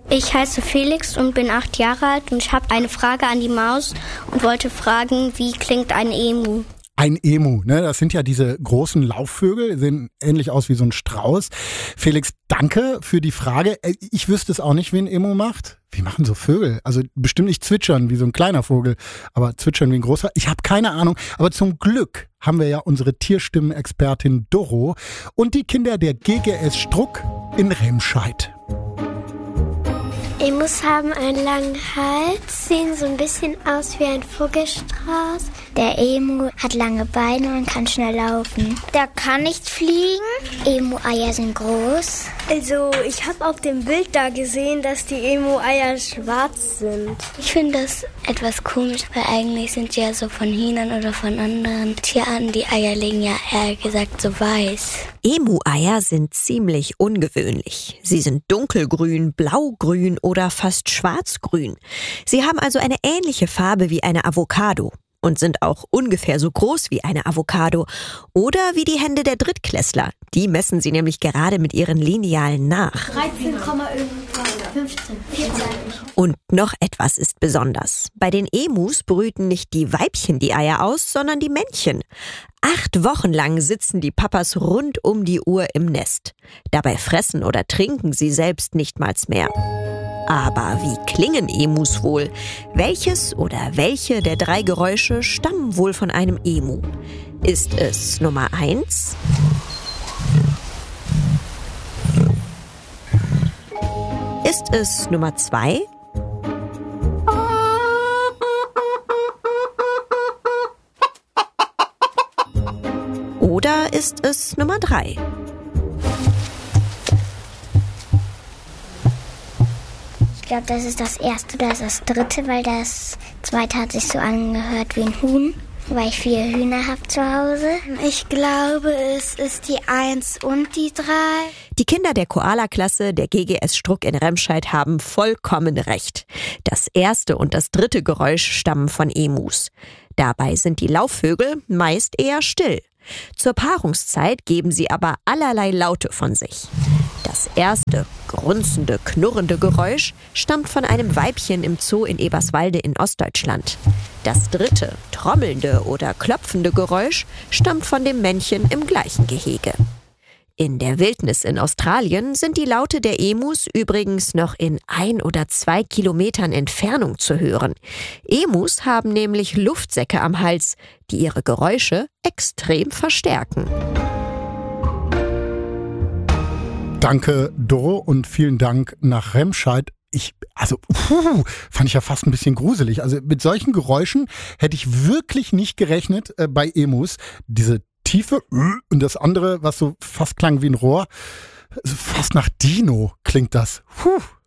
Ich heiße Felix und bin 8 Jahre alt und ich habe eine Frage an die Maus und wollte fragen, wie klingt ein Emu? Ein Emu, ne? Das sind ja diese großen Laufvögel, sehen ähnlich aus wie so ein Strauß. Felix, danke für die Frage. Ich wüsste es auch nicht, wie ein Emu macht. Wie machen so Vögel? Also bestimmt nicht zwitschern wie so ein kleiner Vogel, aber zwitschern wie ein großer. Ich habe keine Ahnung, aber zum Glück haben wir ja unsere Tierstimmenexpertin Doro und die Kinder der GGS Struck in Remscheid. Emus haben einen langen Hals, sehen so ein bisschen aus wie ein Vogelstrauß. Der Emu hat lange Beine und kann schnell laufen. Der kann nicht fliegen. Emu-Eier sind groß. Also, ich habe auf dem Bild da gesehen, dass die Emu-Eier schwarz sind. Ich finde das etwas komisch, weil eigentlich sind ja so von Hühnern oder von anderen Tierarten, die Eier legen ja eher gesagt so weiß. Emu-Eier sind ziemlich ungewöhnlich. Sie sind dunkelgrün, blaugrün oder fast schwarzgrün. Sie haben also eine ähnliche Farbe wie eine Avocado und sind auch ungefähr so groß wie eine Avocado oder wie die Hände der Drittklässler. Die messen sie nämlich gerade mit ihren Linealen nach. 13,15. Und noch etwas ist besonders. Bei den Emus brüten nicht die Weibchen die Eier aus, sondern die Männchen. 8 Wochen lang sitzen die Papas rund um die Uhr im Nest. Dabei fressen oder trinken sie selbst nichtmals mehr. Aber wie klingen Emus wohl? Welches oder welche der 3 Geräusche stammen wohl von einem Emu? Ist es Nummer 1? Ist es Nummer 2? Oder ist es Nummer 3? Ich glaube, das ist das erste oder das dritte, weil das zweite hat sich so angehört wie ein Huhn, weil ich 4 Hühner habe zu Hause. Ich glaube, es ist die 1 und die 3. Die Kinder der Koala-Klasse der GGS Struck in Remscheid haben vollkommen recht. Das erste und das dritte Geräusch stammen von Emus. Dabei sind die Laufvögel meist eher still. Zur Paarungszeit geben sie aber allerlei Laute von sich. Das erste, grunzende, knurrende Geräusch stammt von einem Weibchen im Zoo in Eberswalde in Ostdeutschland. Das dritte, trommelnde oder klopfende Geräusch stammt von dem Männchen im gleichen Gehege. In der Wildnis in Australien sind die Laute der Emus übrigens noch in 1 oder 2 Kilometern Entfernung zu hören. Emus haben nämlich Luftsäcke am Hals, die ihre Geräusche extrem verstärken. Danke, Doro, und vielen Dank nach Remscheid. Fand ich ja fast ein bisschen gruselig. Also mit solchen Geräuschen hätte ich wirklich nicht gerechnet bei Emus. Diese Tiefe und das andere, was so fast klang wie ein Rohr, also fast nach Dino klingt das.